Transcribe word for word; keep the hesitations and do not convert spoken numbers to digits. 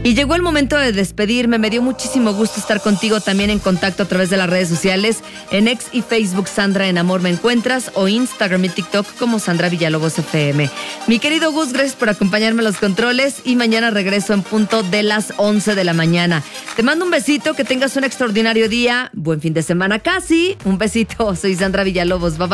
Y llegó el momento de despedirme. Me dio muchísimo gusto estar contigo también en contacto a través de las redes sociales. En X y Facebook, Sandra en Amor me encuentras, o Instagram y TikTok como Sandra Villalobos F M. Mi querido Gus, gracias por acompañarme a los controles y mañana regreso en punto de las once de la mañana. Te mando un besito, que tengas un extraordinario día. Buen fin de semana casi. Un besito. Soy Sandra Villalobos. Bye bye.